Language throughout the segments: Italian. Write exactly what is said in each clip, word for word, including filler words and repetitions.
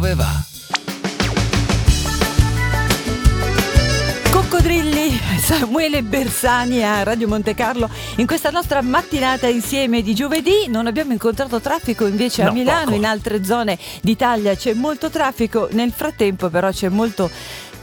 dove va. Coccodrilli, Samuele Bersani a Radio Monte Carlo. In questa nostra mattinata insieme di giovedì non abbiamo incontrato traffico invece a No, Milano, poco. in altre zone d'Italia c'è molto traffico, nel frattempo però c'è molto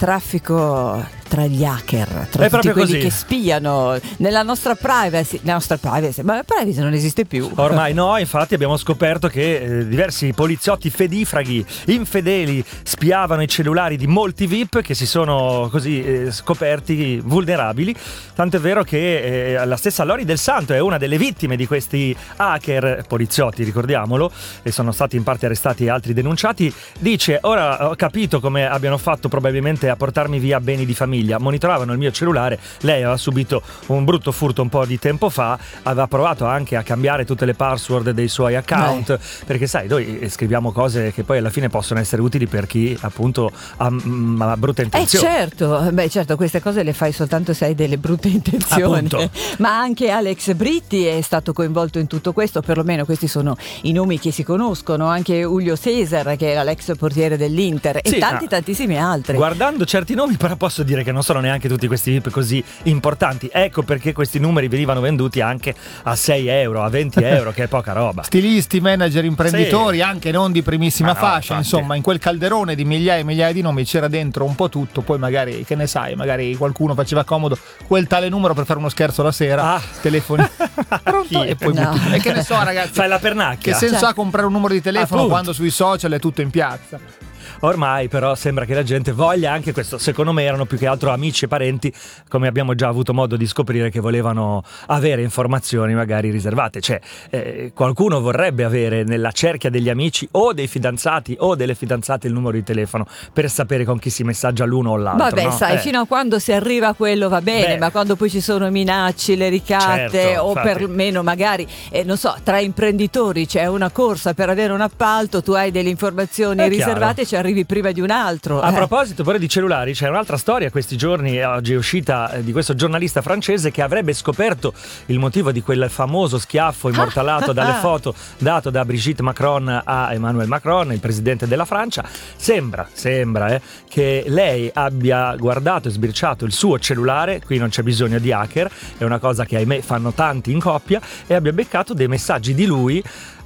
traffico tra gli hacker, tra È tutti proprio quelli così. che spiano nella nostra privacy, la nostra privacy, ma la privacy non esiste più. Ormai no, infatti abbiamo scoperto che eh, diversi poliziotti fedifraghi, infedeli, spiavano i cellulari di molti V I P che si sono così eh, scoperti vulnerabili. Tanto è vero che eh, la stessa Lori Del Santo è una delle vittime di questi hacker, poliziotti ricordiamolo, e sono stati in parte arrestati e altri denunciati. Dice: ora ho capito come abbiano fatto probabilmente a portarmi via beni di famiglia. Monitoravano il mio cellulare, lei aveva subito un brutto furto un po' di tempo fa, aveva provato anche a cambiare tutte le password dei suoi account, Beh. perché sai, noi scriviamo cose che poi alla fine possono essere utili per chi appunto ha, mm, ha brutte intenzioni. Eh certo, beh certo, queste cose le fai soltanto se hai delle brutte intenzioni. Appunto. Ma anche Alex Britti è stato coinvolto in tutto questo, perlomeno questi sono i nomi che si conoscono, anche Julio Cesar che era l'ex portiere dell'Inter Sì, e tanti ah, tantissimi altri. Guardando certi nomi però posso dire che non sono neanche tutti questi V I P così importanti. Ecco perché questi numeri venivano venduti anche a sei euro, a venti euro, che è poca roba. Stilisti, manager, imprenditori, sì. anche non di primissima Ma no, fascia, infatti. insomma, in quel calderone di migliaia e migliaia di nomi c'era dentro un po' tutto. Poi magari, che ne sai, magari qualcuno faceva comodo quel tale numero per fare uno scherzo la sera, ah. telefoni pronto Chi? e poi No. butti. E che ne so, ragazzi, Fai la pernacchia. che senso Cioè. ha comprare un numero di telefono Appunto. quando sui social è tutto in piazza? Ormai però sembra che la gente voglia anche questo. Secondo me erano più che altro amici e parenti, come abbiamo già avuto modo di scoprire, che volevano avere informazioni magari riservate. Cioè eh, qualcuno vorrebbe avere nella cerchia degli amici o dei fidanzati o delle fidanzate il numero di telefono per sapere con chi si messaggia l'uno o l'altro. Vabbè, no? sai, eh. fino a quando si arriva a quello va bene, Beh. ma quando poi ci sono minacce, le ricatte Certo, o infatti. perlomeno magari, eh, non so, tra imprenditori c'è una corsa per avere un appalto, tu hai delle informazioni È riservate chiaro. e ci arrivi prima di un altro. A eh. proposito però di cellulari, c'è un'altra storia questi giorni, oggi è uscita, eh, di questo giornalista francese che avrebbe scoperto il motivo di quel famoso schiaffo immortalato dalle foto dato da Brigitte Macron a Emmanuel Macron, il presidente della Francia. Sembra, sembra eh, che lei abbia guardato e sbirciato il suo cellulare, qui non c'è bisogno di hacker, è una cosa che ahimè fanno tanti in coppia, e abbia beccato dei messaggi di lui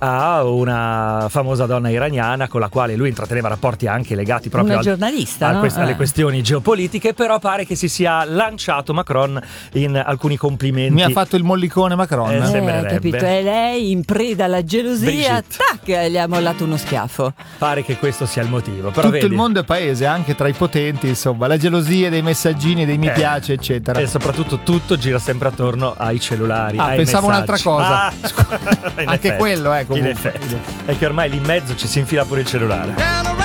a una famosa donna iraniana con la quale lui intratteneva rapporti anche legati proprio Una al, giornalista, a no? quest- alle Eh. questioni geopolitiche, però pare che si sia lanciato Macron in alcuni complimenti. Mi ha fatto il mollicone Macron. Eh, Eh, sembrerebbe. capito? E lei in preda alla gelosia, Brigitte. tac, gli ha mollato uno schiaffo. Pare che questo sia il motivo, però Tutto vedi, il mondo è paese, anche tra i potenti, insomma, la gelosia dei messaggini, dei mi Eh. piace, eccetera. e soprattutto tutto gira sempre attorno ai cellulari. Ah, ai pensavo un'altra messaggi. cosa. Ah, in Anche effetti, quello, eh, in comunque. effetti. È che ormai lì in mezzo ci si infila pure il cellulare.